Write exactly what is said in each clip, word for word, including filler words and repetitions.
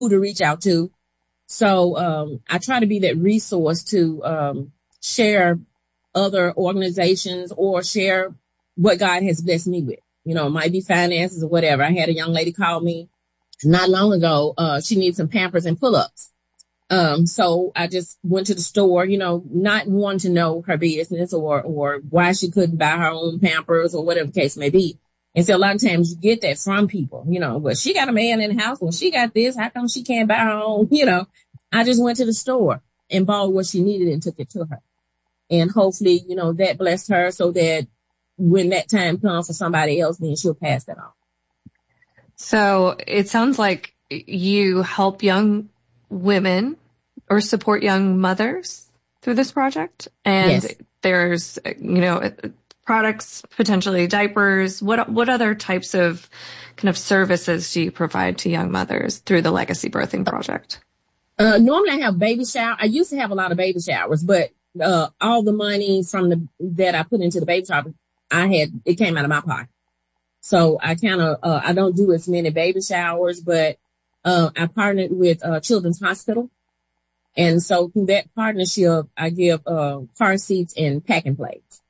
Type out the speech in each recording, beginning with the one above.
who to reach out to. So um, I try to be that resource to um, share other organizations or share what God has blessed me with. You know, it might be finances or whatever. I had a young lady call me not long ago. Uh, she needs some Pampers and pull-ups. Um, so I just went to the store, you know, not wanting to know her business or, or why she couldn't buy her own Pampers or whatever the case may be. And so a lot of times you get that from people, you know, well, she got a man in the house. Well, she got this. How come she can't buy her own? You know, I just went to the store and bought what she needed and took it to her. And hopefully, you know, that blessed her so that when that time comes for somebody else, then she'll pass that on. So it sounds like you help young women or support young mothers through this project. And yes. There's, you know, products, potentially diapers. What what other types of kind of services do you provide to young mothers through the Legacy Birthing Project? Uh, normally I have baby shower. I used to have a lot of baby showers, but uh, all the money from the that I put into the baby shower, I had, it came out of my pocket. So I kind of, uh, I don't do as many baby showers, but uh, I partnered with uh, Children's Hospital. And so through that partnership, I give uh, car seats and packing plates.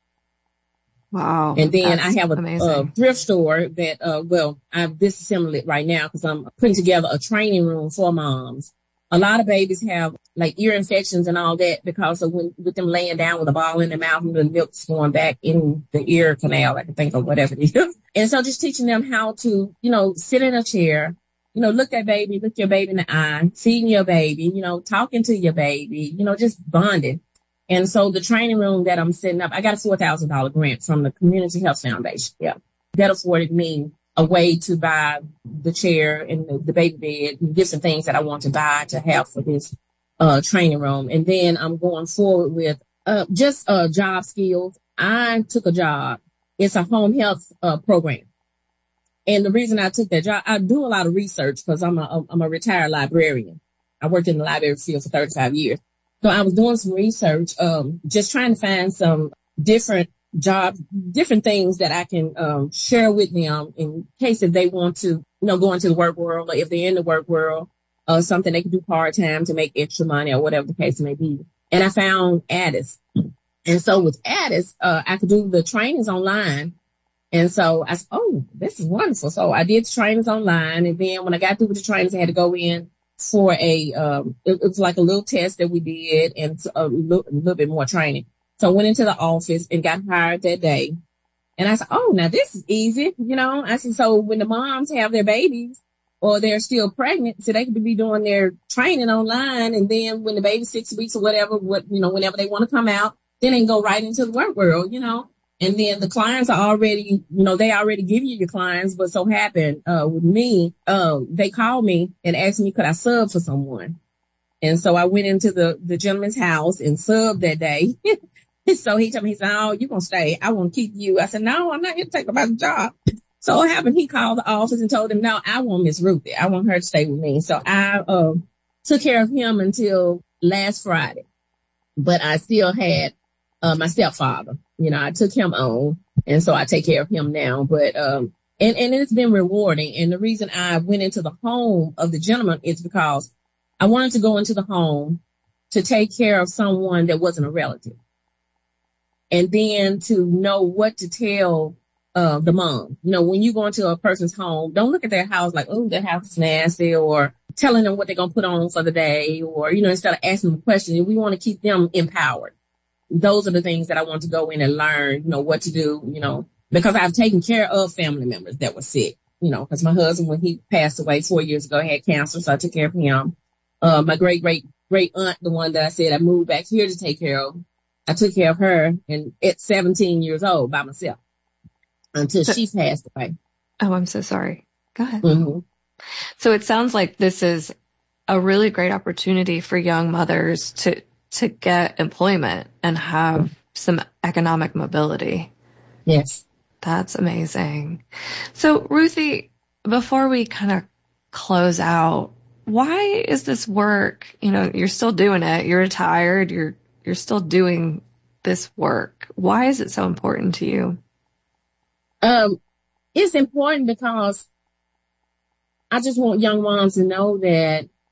Wow. And then I have a, a thrift store that, uh, well, I've disassembled it right now because I'm putting together a training room for moms. A lot of babies have like ear infections and all that because of when, with them laying down with a ball in their mouth and the milk's going back in the ear canal, I can think of whatever it is. And so just teaching them how to, you know, sit in a chair, you know, look that baby, look your baby in the eye, seeing your baby, you know, talking to your baby, you know, just bonding. And so the training room that I'm setting up, I got a four thousand dollars grant from the Community Health Foundation. Yeah. That afforded me a way to buy the chair and the, the baby bed and different things that I want to buy to have for this uh, training room. And then I'm going forward with uh, just uh, job skills. I took a job. It's a home health uh, program. And the reason I took that job, I do a lot of research because I'm a, I'm a retired librarian. I worked in the library field for thirty-five years. So I was doing some research, um, just trying to find some different jobs, different things that I can um, share with them in case if they want to, you know, go into the work world or if they're in the work world, uh, something they can do part-time to make extra money or whatever the case may be. And I found Addis. And so with Addis, uh, I could do the trainings online. And so I said, oh, this is wonderful. So I did the trainings online. And then when I got through with the trainings, I had to go in for a, um, it, it was like a little test that we did and a little, a little bit more training. So I went into the office and got hired that day. And I said, oh, now this is easy. You know, I said, so when the moms have their babies or they're still pregnant, so they could be doing their training online. And then when the baby's six weeks or whatever, what, you know, whenever they want to come out, then they can go right into the work world, you know. And then the clients are already, you know, they already give you your clients. But so happened, uh, with me, um, they called me and asked me, could I sub for someone? And so I went into the, the gentleman's house and subbed that day. So he told me, he said, oh, you're going to stay. I want to keep you. I said, no, I'm not here to take about the job. So what happened? He called the office and told him, no, I want Miss Ruthie. I want her to stay with me. So I, uh, took care of him until last Friday, but I still had, uh, my stepfather. You know, I took him on, and so I take care of him now. But, um, and, and it's been rewarding. And the reason I went into the home of the gentleman is because I wanted to go into the home to take care of someone that wasn't a relative. And then to know what to tell, uh, the mom. You know, when you go into a person's home, don't look at their house like, oh, their house is nasty, or telling them what they're going to put on for the day, or, you know, instead of asking them questions, we want to keep them empowered. Those are the things that I want to go in and learn, you know, what to do, you know, because I've taken care of family members that were sick, you know, because my husband, when he passed away four years ago, had cancer. So I took care of him. Uh, my great, great, great aunt, the one that I said I moved back here to take care of, I took care of her, and at seventeen years old by myself until so, she passed away. Oh, I'm so sorry. Go ahead. Mm-hmm. So it sounds like this is a really great opportunity for young mothers to, to get employment and have some economic mobility. Yes. That's amazing. So Ruthie, before we kind of close out, why is this work, you know, you're still doing it, you're retired, you're, you're still doing this work. Why is it so important to you? Um, it's important because I just want young moms to know that